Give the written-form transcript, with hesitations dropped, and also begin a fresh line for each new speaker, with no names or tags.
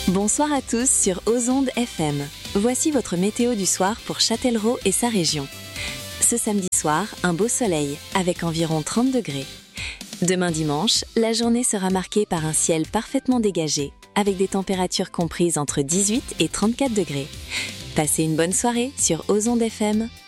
Bonsoir à tous sur Ozonde FM. Voici votre météo du soir pour Châtellerault et sa région. Ce samedi soir, un beau soleil avec environ 30 degrés. Demain dimanche, la journée sera marquée par un ciel parfaitement dégagé avec des températures comprises entre 18 et 34 degrés. Passez une bonne soirée sur Ozonde FM.